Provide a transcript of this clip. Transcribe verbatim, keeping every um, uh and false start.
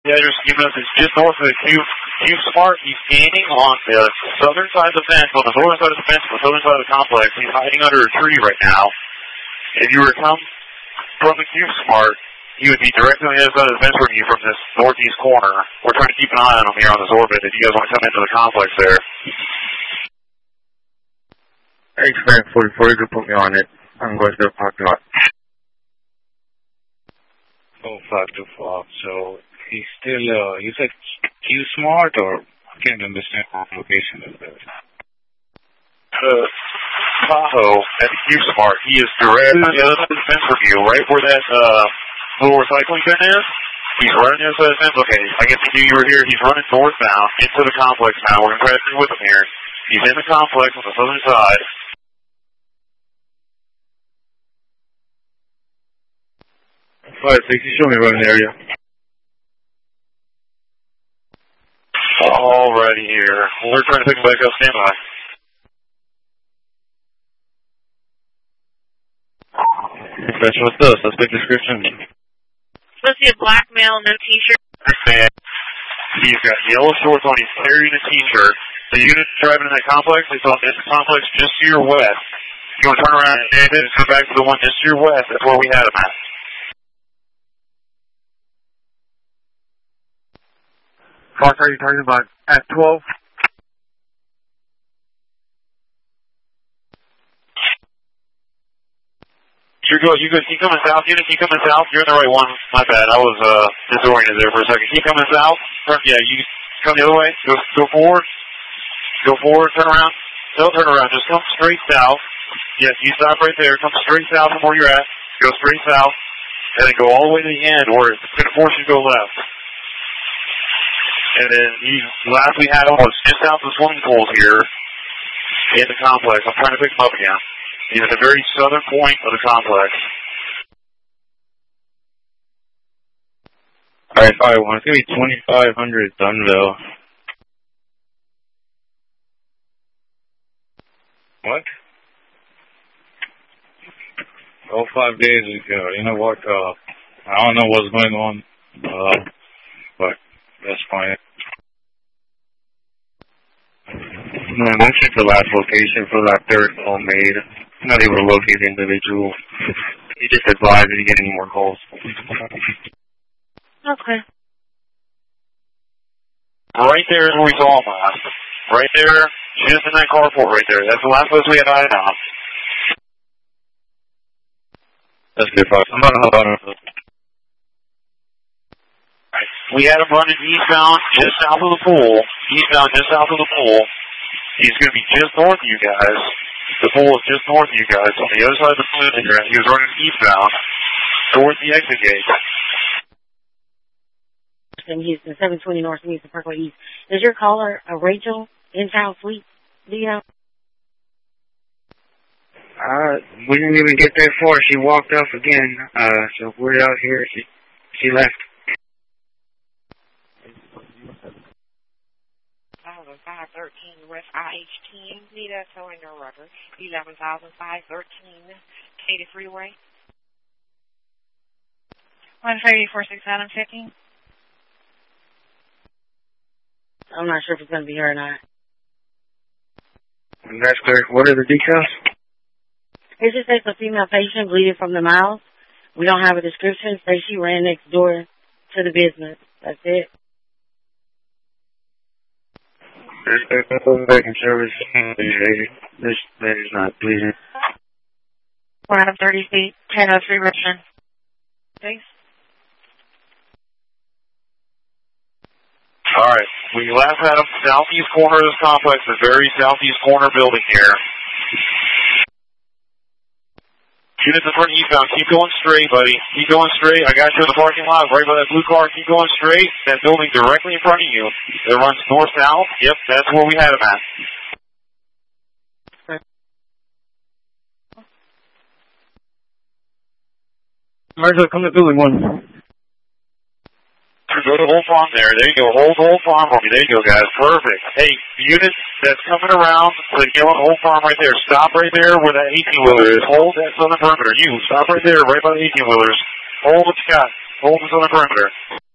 the address given us is just north of the Cube, Cube Smart. He's standing on the southern side of the fence, on the northern side of the fence, on the southern side of the complex. He's hiding under a tree right now. If you were to come from the Cube Smart, he would be directly on the other side of the fence from you from this northeast corner. We're trying to keep an eye on him here on this orbit if you guys want to come into the complex there. Thanks, man. forty-four, you can put me on it. I'm going to the parking lot. Oh, five two four. So he's still, uh, you said Q Smart, or I can't understand what location is that? Uh, Tahoe at the Q Smart. He is directly on the other side of the fence from you, right where that uh, little recycling bin is. He's right on the other side of the fence. Okay, I guess he knew you were here. He's running northbound into the complex now. We're going to try to stay with him here. He's in the complex on the southern side. five six, you show me around the area. Alrighty here. We're trying to pick him back up. Stand by. That's what's up. Suspect description. Let's see a black male, no t-shirt. Man, he's got yellow shorts on. He's carrying a t-shirt. The unit driving in that complex, they saw this complex just to your west. You want to turn around and then come back to the one just to your west. That's where we had him at. What are you talking about? At twelve? You're good. You good. Keep coming south. Unit, keep coming south. You're in the right one. My bad. I was uh, disoriented there for a second. Keep coming south. Yeah, you come the other way. Go, go forward. Go forward. Turn around. Don't turn around. Just come straight south. Yes, you stop right there. Come straight south from where you're at. Go straight south. And then go all the way to the end where it's going to force you to go left. And then you, last we had him was just out the swimming pools here in the complex. I'm trying to pick him up again. He's at the very southern point of the complex. Alright, five one. It's going to be twenty-five hundred Dunville. What? Oh, five days ago. You know what? Uh, I don't know what's going on, uh, but that's fine. No, I checked the last location for that third call made. Not able to locate the individual. He just advised if you get any more calls. Okay. Right there is where we saw him last. Right there, just in that carport right there. That's the last place we had eyed on. That's good, Fox. I'm not how about it. We had him running eastbound just south of the pool. Eastbound just south of the pool. He's going to be just north of you guys. The pool is just north of you guys. On the other side of the pool, he was running eastbound towards the exit gate. In Houston, seven twenty North Houston Parkway East. Is your caller a Rachel in town suite? Do you know? Uh, we didn't even get there for her. She walked off again. Uh, so we're out here. She, she left. five thirteen West I H ten, Nita towing her rubber, eleven thousand five thirteen Katy Freeway. one thirty four six Adam checking. I'm not sure if it's going to be her or not. And that's clear. What are the details? It just says a female patient bleeding from the mouth. We don't have a description. Say she ran next door to the business. That's it. Making service. This lady's not bleeding. one thirty feet, ten oh three Richmond. Thanks. All right. We last had him southeast corner of this complex, the very southeast corner building here. Units in front eastbound. Keep going straight, buddy. Keep going straight. I got you in the parking lot right by that blue car. Keep going straight. That building directly in front of you. It runs north-south. Yep, that's where we had him at. Marshall, come to building one. Go to Whole Farm there. There you go. Hold Whole Farm for me. There you go, guys. Perfect. Hey, unit that's coming around the yellow Whole Farm right there. Stop right there where that eighteen-wheeler is. Hold that southern perimeter. You, stop right there, right by the eighteen-wheelers. Hold what you got. Hold the southern perimeter.